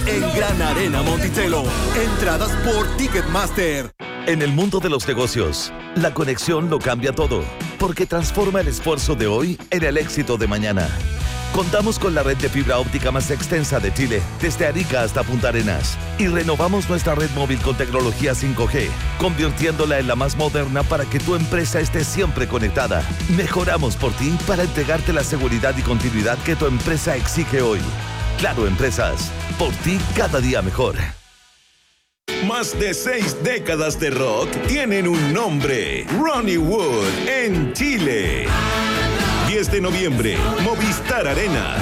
En Gran Arena Monticello, entradas por Ticketmaster. En el mundo de los negocios, la conexión lo cambia todo, porque transforma el esfuerzo de hoy en el éxito de mañana. Contamos con la red de fibra óptica más extensa de Chile, desde Arica hasta Punta Arenas. Y renovamos nuestra red móvil con tecnología 5G, convirtiéndola en la más moderna para que tu empresa esté siempre conectada. Mejoramos por ti para entregarte la seguridad y continuidad que tu empresa exige hoy. Claro Empresas, por ti cada día mejor. Más de 6 décadas de rock tienen un nombre: Ronnie Wood en Chile. 10 de noviembre, Movistar Arena.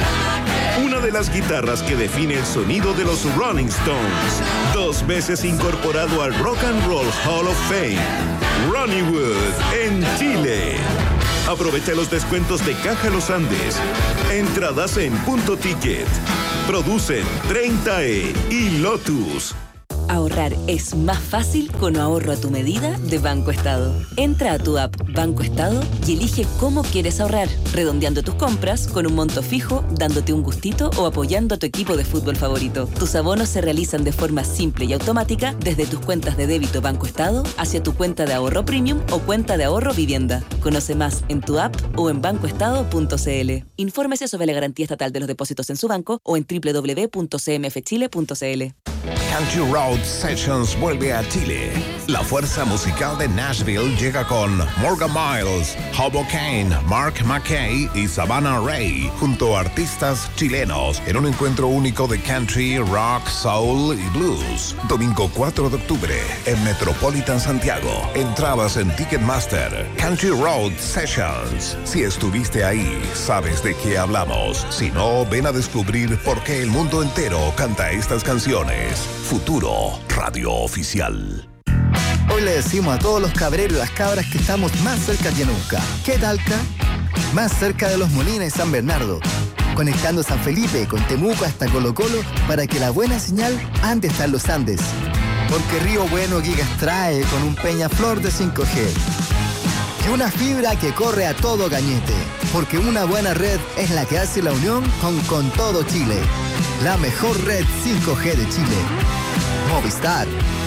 Una de las guitarras que define el sonido de los Rolling Stones. 2 veces incorporado al Rock and Roll Hall of Fame. Ronnie Wood en Chile. Aprovecha los descuentos de Caja Los Andes. Entradas en Punto Ticket. Producen 30E y Lotus. Ahorrar es más fácil con ahorro a tu medida de Banco Estado. Entra a tu app Banco Estado y elige cómo quieres ahorrar, redondeando tus compras con un monto fijo, dándote un gustito o apoyando a tu equipo de fútbol favorito. Tus abonos se realizan de forma simple y automática desde tus cuentas de débito Banco Estado hacia tu cuenta de ahorro premium o cuenta de ahorro vivienda. Conoce más en tu app o en bancoestado.cl. Infórmese sobre la garantía estatal de los depósitos en su banco o en www.cmfchile.cl. Country Road Sessions vuelve a Chile. La fuerza musical de Nashville llega con Morgan Miles, Hobo Kane, Mark McKay y Savannah Ray, junto a artistas chilenos, en un encuentro único de country, rock, soul y blues. Domingo 4 de octubre, en Metropolitan Santiago. Entradas en Ticketmaster. Country Road Sessions. Si estuviste ahí, sabes de qué hablamos. Si no, ven a descubrir por qué el mundo entero canta estas canciones. Futuro, radio oficial. Hoy le decimos a todos los cabreros y las cabras que estamos más cerca que nunca. ¿Qué talca? Más cerca de Los Molinos y San Bernardo. Conectando San Felipe con Temuco hasta Colo Colo para que la buena señal ande hasta en los Andes. Porque Río Bueno Gigas trae con un Peñaflor de 5G. Y una fibra que corre a todo gañete. Porque una buena red es la que hace la unión con todo Chile. La mejor red 5G de Chile. Movistar.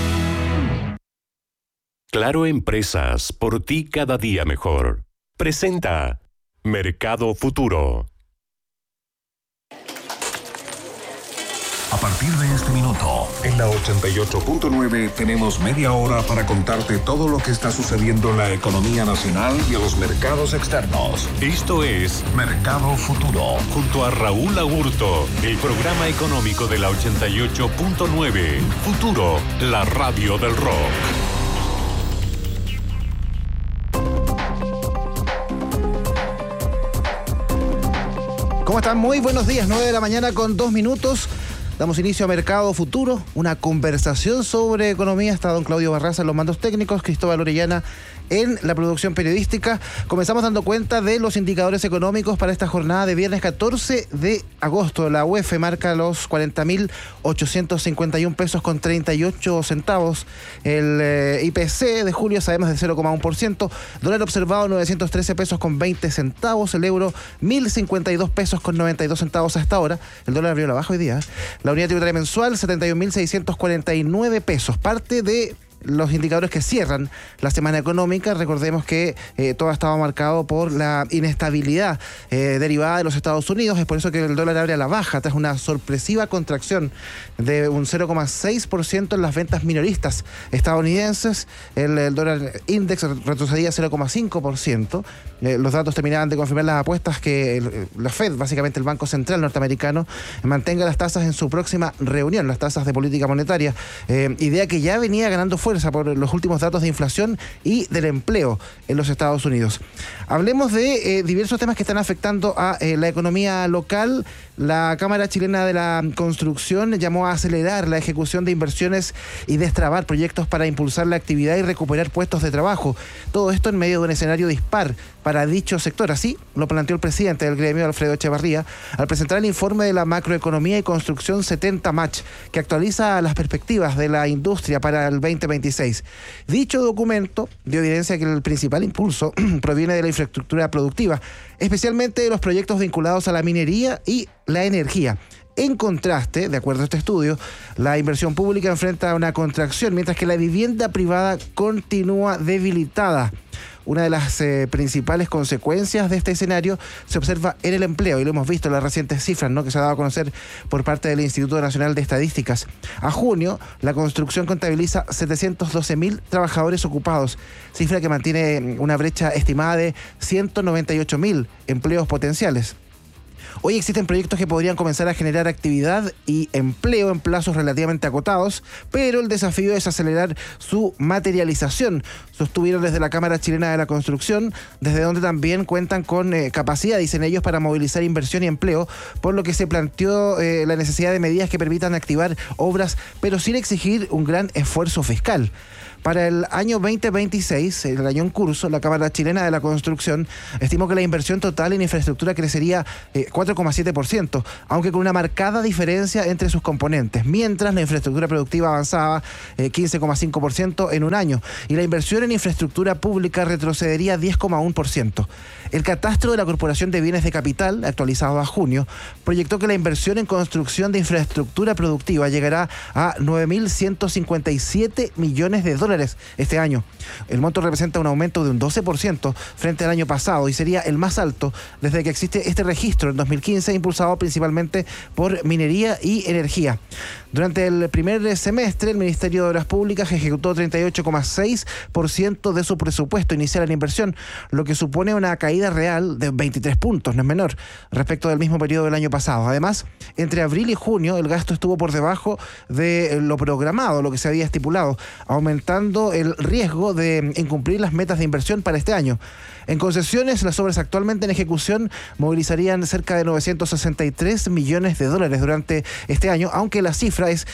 Claro Empresas, por ti cada día mejor. Presenta Mercado Futuro. A partir de este minuto, en la 88.9 tenemos media hora para contarte todo lo que está sucediendo en la economía nacional y en los mercados externos. Esto es Mercado Futuro. Junto a Raúl Agurto, el programa económico de la 88.9. Futuro, la radio del rock. ¿Cómo están? Muy buenos días, 9 de la mañana con 2 minutos. Damos inicio a Mercado Futuro, una conversación sobre economía. Está don Claudio Barraza en los mandos técnicos, Cristóbal Orellana en la producción periodística. Comenzamos dando cuenta de los indicadores económicos para esta jornada de viernes 14 de agosto. La UEF marca los 40.851 pesos con 38 centavos. El IPC de julio sabemos de 0,1%. Dólar observado 913 pesos con 20 centavos. El euro 1.052 pesos con 92 centavos hasta ahora. El dólar abrió la baja hoy día. La unidad tributaria mensual 71.649 pesos. Parte de los indicadores que cierran la semana económica. Recordemos que todo ha estado marcado por la inestabilidad derivada de los Estados Unidos. Es por eso que el dólar abre a la baja tras una sorpresiva contracción de un 0,6% en las ventas minoristas estadounidenses. El dólar index retrocedía 0,5%. Los datos terminaban de confirmar las apuestas que la Fed, básicamente el Banco Central norteamericano, mantenga las tasas en su próxima reunión, las tasas de política monetaria. Idea que ya venía ganando fuerza por los últimos datos de inflación y del empleo en los Estados Unidos. Hablemos de diversos temas que están afectando a la economía local. La Cámara Chilena de la Construcción llamó a acelerar la ejecución de inversiones y destrabar proyectos para impulsar la actividad y recuperar puestos de trabajo. Todo esto en medio de un escenario dispar para dicho sector. Así lo planteó el presidente del gremio, Alfredo Echevarría, al presentar el informe de la macroeconomía y construcción 70 Match, que actualiza las perspectivas de la industria para el 2026. Dicho documento dio evidencia que el principal impulso proviene de la infraestructura productiva, especialmente de los proyectos vinculados a la minería y la energía. En contraste, de acuerdo a este estudio, la inversión pública enfrenta una contracción, mientras que la vivienda privada continúa debilitada. Una de las principales consecuencias de este escenario se observa en el empleo, y lo hemos visto en las recientes cifras, ¿no?, que se ha dado a conocer por parte del Instituto Nacional de Estadísticas. A junio, la construcción contabiliza 712.000 trabajadores ocupados, cifra que mantiene una brecha estimada de 198.000 empleos potenciales. Hoy existen proyectos que podrían comenzar a generar actividad y empleo en plazos relativamente acotados, pero el desafío es acelerar su materialización, sostuvieron desde la Cámara Chilena de la Construcción, desde donde también cuentan con capacidad, dicen ellos, para movilizar inversión y empleo, por lo que se planteó la necesidad de medidas que permitan activar obras, pero sin exigir un gran esfuerzo fiscal. Para el año 2026, el año en curso, la Cámara Chilena de la Construcción estimó que la inversión total en infraestructura crecería 4,7%, aunque con una marcada diferencia entre sus componentes, mientras la infraestructura productiva avanzaba 15,5% en un año y la inversión en infraestructura pública retrocedería 10,1%. El catastro de la Corporación de Bienes de Capital, actualizado a junio, proyectó que la inversión en construcción de infraestructura productiva llegará a 9.157 millones de dólares este año. El monto representa un aumento de un 12% frente al año pasado y sería el más alto desde que existe este registro en 2015, impulsado principalmente por minería y energía. Durante el primer semestre, el Ministerio de Obras Públicas ejecutó 38,6% de su presupuesto inicial en inversión, lo que supone una caída real de 23 puntos, no es menor, respecto del mismo periodo del año pasado. Además, entre abril y junio, el gasto estuvo por debajo de lo programado, lo que se había estipulado, aumentando el riesgo de incumplir las metas de inversión para este año. En concesiones, las obras actualmente en ejecución movilizarían cerca de 963 millones de dólares durante este año, aunque la cifra es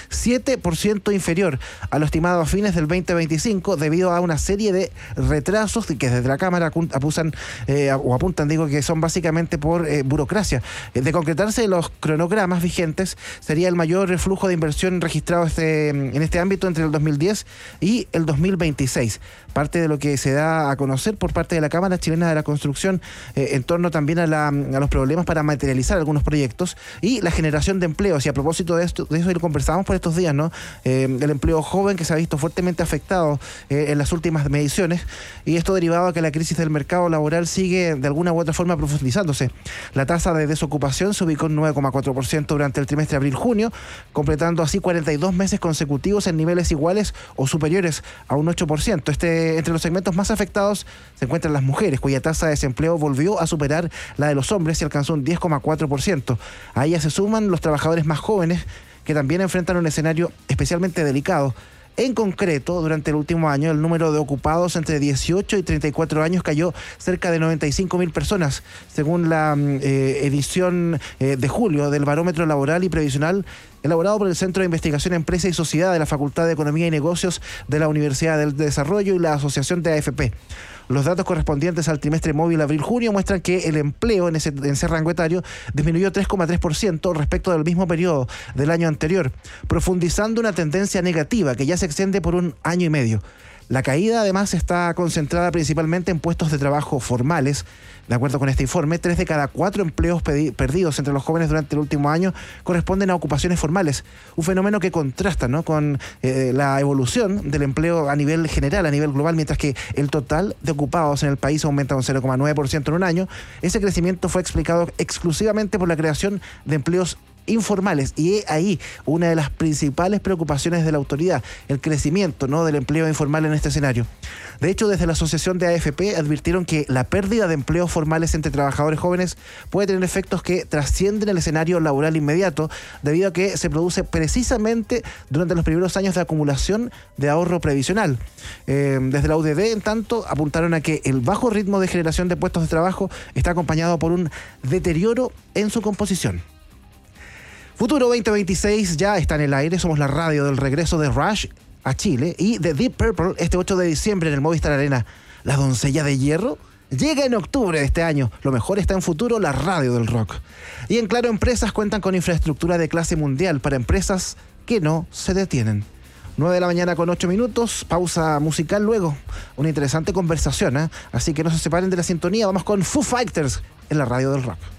7% inferior a lo estimado a fines del 2025 debido a una serie de retrasos que desde la Cámara apuntan, que son básicamente por burocracia. De concretarse los cronogramas vigentes, sería el mayor flujo de inversión registrado en este ámbito entre el 2010 y el 2026. Parte de lo que se da a conocer por parte de la Cámara Chilena de la Construcción en torno también a los problemas para materializar algunos proyectos y la generación de empleos. Y a propósito de eso lo conversábamos por estos días, ¿no? El empleo joven que se ha visto fuertemente afectado en las últimas mediciones, y esto derivado a que la crisis del mercado laboral sigue de alguna u otra forma profundizándose. La tasa de desocupación se ubicó en 9,4% durante el trimestre abril-junio, completando así 42 meses consecutivos en niveles iguales o superiores a un 8%. Entre los segmentos más afectados se encuentran las mujeres, cuya tasa de desempleo volvió a superar la de los hombres y alcanzó un 10,4%. A ellas se suman los trabajadores más jóvenes, que también enfrentan un escenario especialmente delicado. En concreto, durante el último año, el número de ocupados entre 18 y 34 años cayó cerca de 95.000 personas, según la edición de julio del Barómetro Laboral y Previsional elaborado por el Centro de Investigación Empresa y Sociedad de la Facultad de Economía y Negocios de la Universidad del Desarrollo y la Asociación de AFP. Los datos correspondientes al trimestre móvil abril-junio muestran que el empleo en ese rango etario disminuyó 3,3% respecto del mismo periodo del año anterior, profundizando una tendencia negativa que ya se extiende por un año y medio. La caída, además, está concentrada principalmente en puestos de trabajo formales. De acuerdo con este informe, 3 de cada 4 empleos perdidos entre los jóvenes durante el último año corresponden a ocupaciones formales. Un fenómeno que contrasta, ¿no?, con la evolución del empleo a nivel general, a nivel global, mientras que el total de ocupados en el país aumenta un 0,9% en un año. Ese crecimiento fue explicado exclusivamente por la creación de empleos informales, y ahí una de las principales preocupaciones de la autoridad, el crecimiento, ¿no?, del empleo informal en este escenario. De hecho, desde la Asociación de AFP advirtieron que la pérdida de empleos formales entre trabajadores jóvenes puede tener efectos que trascienden el escenario laboral inmediato, debido a que se produce precisamente durante los primeros años de acumulación de ahorro previsional. Desde la UDD, en tanto, apuntaron a que el bajo ritmo de generación de puestos de trabajo está acompañado por un deterioro en su composición. Futuro 2026 ya está en el aire. Somos la radio del regreso de Rush a Chile y de Deep Purple este 8 de diciembre en el Movistar Arena. La doncella de hierro llega en octubre de este año. Lo mejor está en Futuro, la radio del rock. Y en Claro Empresas cuentan con infraestructura de clase mundial para empresas que no se detienen. 9 de la mañana con 8 minutos, pausa musical luego. Una interesante conversación, ¿eh? Así que no se separen de la sintonía. Vamos con Foo Fighters en la radio del rock.